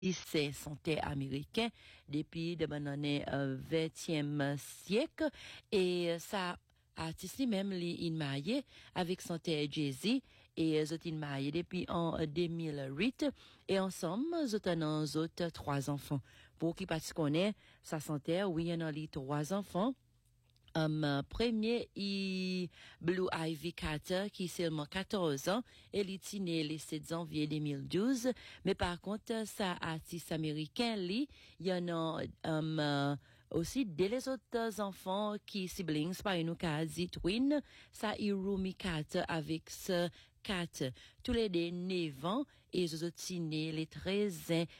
c'est santé américain depuis de l'année 20e siècle et ça artiste même li in marié avec santé Jay-Z et zot in marié depuis en 2008 et ensemble zot an zot 3 enfants pour qui pas connaît sa santé oui y en a li 3 enfants. Premier Blue Ivy Carter qui seulement 14 ans elle est née le 7 janvier 2012 mais par contre ça artiste américain li y en a aussi dès les autres enfants qui siblings par une quasi twin ça Rumi Carter avec ce 4 tous les deux 9 ans et ils ont signé les 13 ans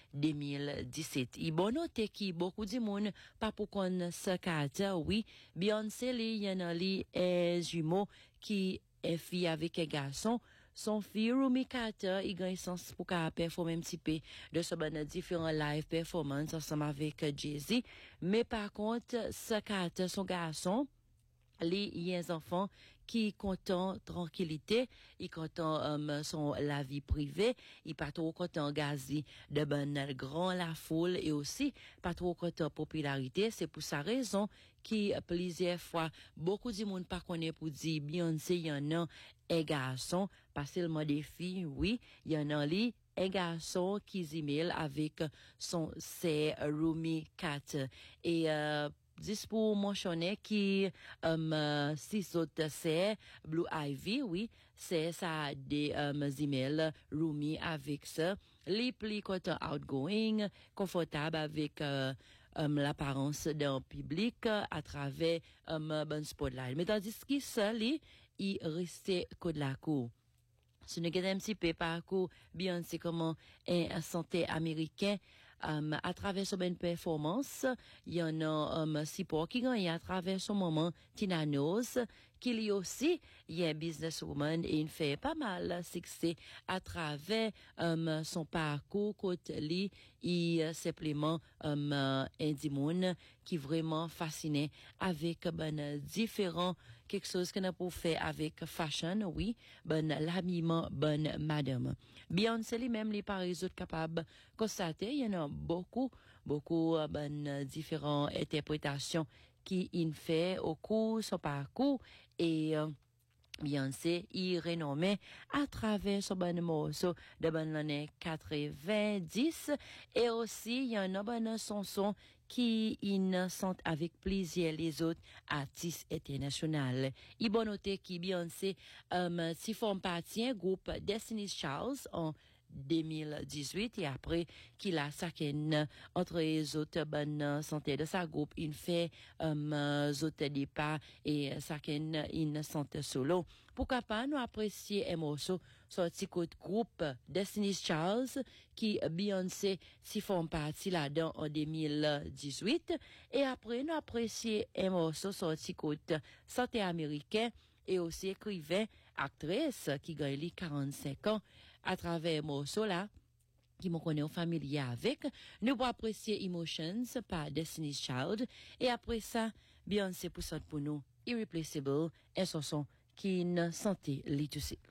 2017. Il bon noter qui beaucoup de monde pas pour qu'on ce Carter oui Beyoncé li y en a li jumeau qui est fille avec un garçon son fille Rumi Carter il gagne sens pour qu'à performer un petit peu de ce bon différents live performance ensemble avec Jay-Z mais par contre ce Carter son garçon les y enfants qui content tranquillité ils content son la vie privée ils pas trop content gazi de ben grand la foule et aussi pas trop content popularité c'est pour sa raison qui plusieurs fois beaucoup de monde pas connaît pour dire Beyoncé y en a un garçon pas seulement des filles oui il y en a li un garçon qui s'email avec son c'est Rumi Carter et juste pour mentionner qui six autres c'est Blue Ivy oui c'est ça des emails Rumi avec ça les plus content outgoing confortable avec l'apparence d'un public à travers bon spotlight mais tandis que ça il restait que de la cour. Ce n'est qu'un petit peu parcours Beyoncé comment un santé américain à travers son bonne performance il y en a support qui gagne à travers son moment Tina Knowles qui lui aussi il est businesswoman et il fait pas mal succès à travers son parcours côté lui il simplement Indimoun qui vraiment fasciné avec différents quelque chose qu'on a pour faire avec fashion oui l'habillement bonne madame Beyoncé lui-même les par les autres capables constater il y en a beaucoup différentes interprétations qui il fait au cours son parcours et Beyoncé y renommé à travers son bon morceau de bonne année 90 et aussi il y en a bonne chanson qui sont avec plaisir les autres artistes internationaux. Il bon noter qui Beyoncé si forme partie un groupe Destiny's Child en 2018 et après qu'il a saqué entre les autres bonnes santé de sa groupe il fait autres départ et saqué une santé solo pourquoi pas nous apprécier un morceau sorti côté groupe Destiny's Child qui Beyoncé s'y font partie là-dedans en 2018 et après nous apprécier un morceau sorti côté santé américain et aussi écrivain, actrice qui gagne 45 ans à travers morceau là qui me connaît en familier avec nous pour apprécier Emotions par Destiny's Child et après ça Beyoncé pour nous Irreplaceable un chanson qui ne sentait les tout